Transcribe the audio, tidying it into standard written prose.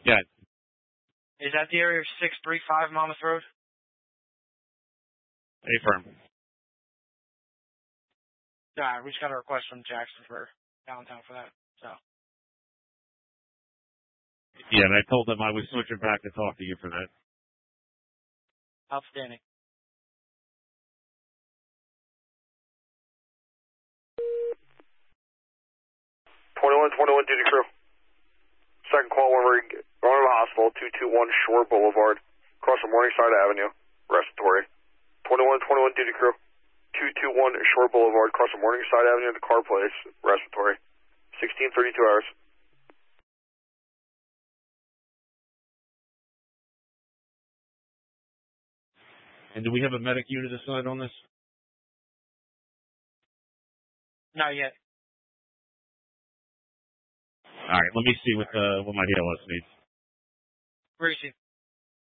Yeah. Is that the area of 635 Monmouth Road? Affirm. Yeah, we just got a request from Jackson for downtown for that. So. Yeah, and I told them I was switching back to talk to you for that. Outstanding. Duty crew. Second call when we're going to the hospital, 221 Shore Boulevard, across from Morningside Avenue, respiratory. 2121 duty crew. 221 Shore Boulevard, across from Morningside Avenue, the car place, respiratory. 1632 hours. And do we have a medic unit assigned on this? Not yet. All right, let me see what my ALS needs. Where is he?